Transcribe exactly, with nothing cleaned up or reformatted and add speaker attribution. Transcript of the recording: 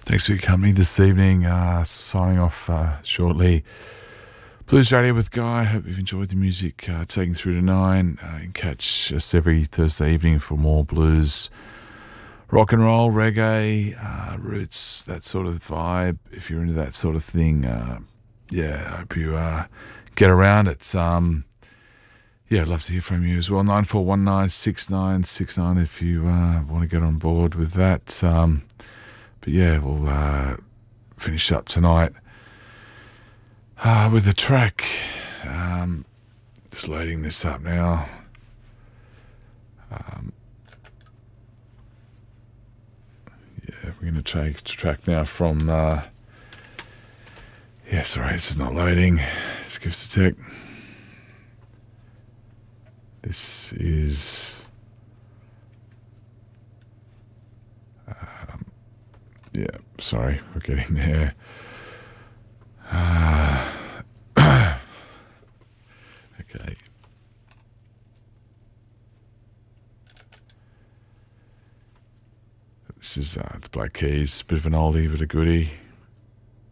Speaker 1: Thanks for your company this evening. Uh, signing off uh, shortly. Blues Radio with Guy. Hope you've enjoyed the music. Uh, taking through to nine. Uh, you can catch us every Thursday evening for more blues, rock and roll, reggae, uh, roots, that sort of vibe. If you're into that sort of thing, uh, yeah, I hope you uh, get around it. Um, yeah, I'd love to hear from you as well. nine four one nine six nine six nine if you uh, want to get on board with that. Um, but yeah, we'll uh, finish up tonight uh, with a track. Um, just loading this up now. Um, yeah, we're going to take a track now from... Uh, yeah, sorry, this is not loading. Let's give us a tick. This is... Um, yeah, sorry, we're getting there. Uh, okay. This is uh, the Black Keys, bit of an oldie but a goodie.